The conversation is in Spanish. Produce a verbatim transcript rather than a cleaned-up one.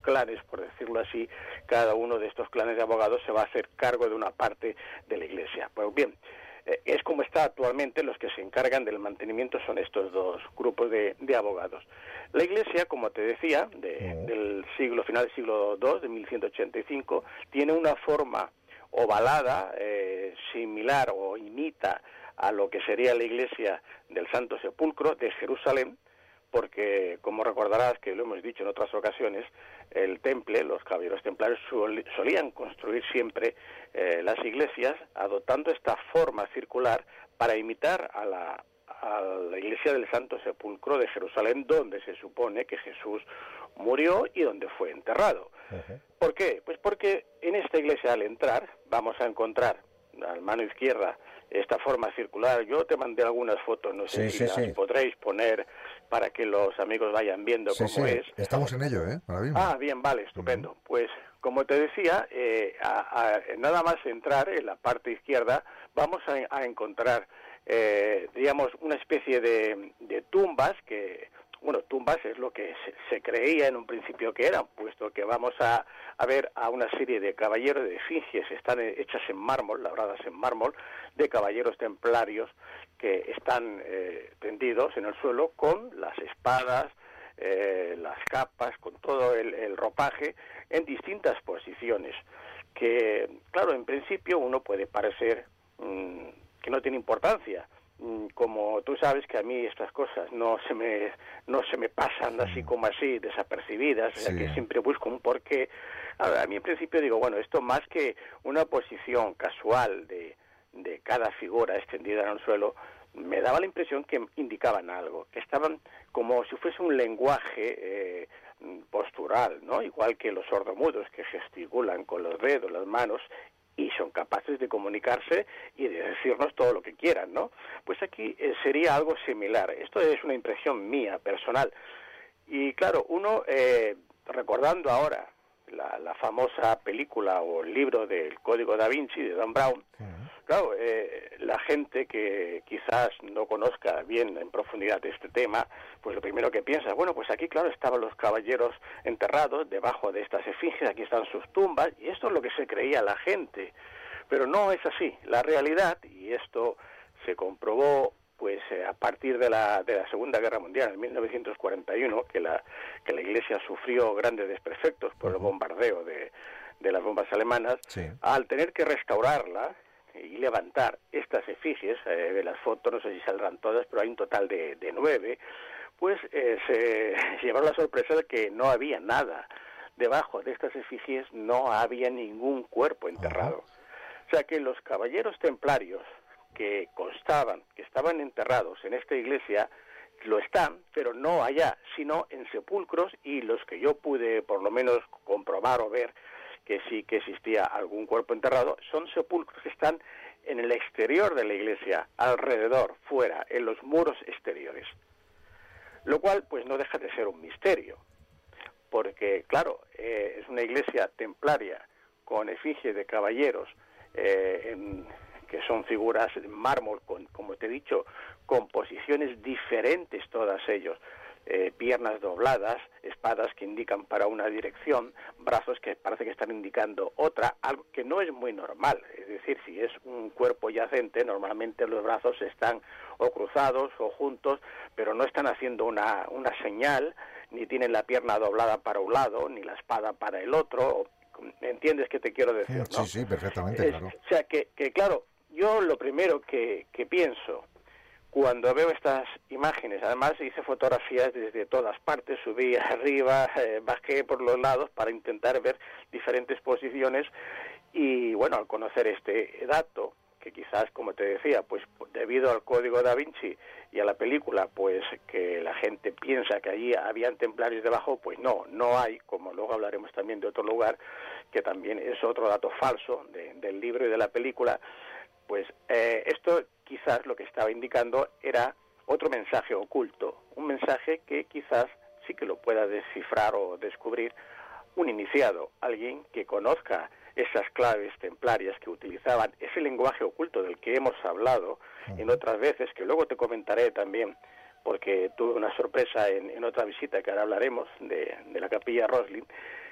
clanes, por decirlo así, cada uno de estos clanes de abogados se va a hacer cargo de una parte de la Iglesia. Pues bien, eh, es como está actualmente. Los que se encargan del mantenimiento son estos dos grupos de, de abogados. La Iglesia, como te decía, de, del siglo final del siglo segundo, de mil ciento ochenta y cinco, tiene una forma ovalada, eh, similar o imita a lo que sería la iglesia del Santo Sepulcro de Jerusalén, porque, como recordarás, que lo hemos dicho en otras ocasiones, el temple, los caballeros templarios sol, solían construir siempre eh, las iglesias adoptando esta forma circular para imitar a la, a la iglesia del Santo Sepulcro de Jerusalén, donde se supone que Jesús murió y donde fue enterrado. Uh-huh. ¿Por qué? Pues porque en esta iglesia, al entrar, vamos a encontrar a la mano izquierda esta forma circular. Yo te mandé algunas fotos, no sé sí, si sí, las sí. podréis poner para que los amigos vayan viendo sí, cómo sí. es. Estamos en ello, ¿eh? Ahora mismo. Ah, bien, vale, estupendo. Uh-huh. Pues, como te decía, eh, a, a, nada más entrar en la parte izquierda, vamos a, a encontrar, eh, digamos, una especie de, de tumbas que... Bueno, tumbas es lo que se, se creía en un principio que eran, puesto que vamos a, a ver a una serie de caballeros de efigies, están hechas en mármol, labradas en mármol, de caballeros templarios que están eh, tendidos en el suelo con las espadas, eh, las capas, con todo el, el ropaje en distintas posiciones, que, claro, en principio uno puede parecer mmm, que no tiene importancia. Como tú sabes que a mí estas cosas no se me no se me pasan así como así desapercibidas, sí. O sea que siempre busco un porqué. A mí en principio digo, bueno, esto más que una posición casual de, de cada figura extendida en el suelo, me daba la impresión que indicaban algo, que estaban como si fuese un lenguaje eh, postural, ¿no? Igual que los sordomudos que gesticulan con los dedos, las manos, y son capaces de comunicarse y de decirnos todo lo que quieran, ¿no? Pues aquí eh, sería algo similar. Esto es una impresión mía, personal. Y claro, uno, eh, recordando ahora la, la famosa película o el libro del Código da Vinci, de Dan Brown, uh-huh. Claro, eh, la gente que quizás no conozca bien en profundidad este tema, pues lo primero que piensa, bueno, pues aquí, claro, estaban los caballeros enterrados debajo de estas efigies, aquí están sus tumbas, y esto es lo que se creía la gente. Pero no es así. La realidad, y esto se comprobó pues eh, a partir de la de la Segunda Guerra Mundial, en mil novecientos cuarenta y uno, que la que la Iglesia sufrió grandes desperfectos por el bombardeo de, de las bombas alemanas, sí. Al tener que restaurarla y levantar estas efigies, eh, de las fotos, no sé si saldrán todas, pero hay un total de, de nueve, pues eh, se llevaron la sorpresa de que no había nada. Debajo de estas efigies no había ningún cuerpo enterrado. Uh-huh. O sea que los caballeros templarios que constaban, que estaban enterrados en esta iglesia, lo están, pero no allá, sino en sepulcros, y los que yo pude por lo menos comprobar o ver que sí que existía algún cuerpo enterrado, son sepulcros que están en el exterior de la iglesia, alrededor, fuera, en los muros exteriores. Lo cual, pues, no deja de ser un misterio, porque, claro, eh, es una iglesia templaria con efigie de caballeros, eh, en, que son figuras en mármol, con, como te he dicho, con posiciones diferentes todas ellos, eh, piernas dobladas, espadas que indican para una dirección, brazos que parece que están indicando otra, algo que no es muy normal. Es decir, si es un cuerpo yacente, normalmente los brazos están o cruzados o juntos, pero no están haciendo una, una señal, ni tienen la pierna doblada para un lado, ni la espada para el otro. ¿Entiendes qué te quiero decir, no? Sí, sí, perfectamente, es, claro. O sea, que, que claro, yo lo primero que, que pienso cuando veo estas imágenes, además hice fotografías desde todas partes, subí arriba, eh, bajé por los lados para intentar ver diferentes posiciones, y bueno, al conocer este dato, que quizás, como te decía, pues debido al Código da Vinci y a la película, pues que la gente piensa que allí habían templarios debajo, pues no, no hay, como luego hablaremos también de otro lugar, que también es otro dato falso de, del libro y de la película. Pues eh, esto quizás lo que estaba indicando era otro mensaje oculto, un mensaje que quizás sí que lo pueda descifrar o descubrir un iniciado, alguien que conozca esas claves templarias que utilizaban, ese lenguaje oculto del que hemos hablado en otras veces, que luego te comentaré también, porque tuve una sorpresa en, en otra visita que ahora hablaremos, de, de la capilla Roslin,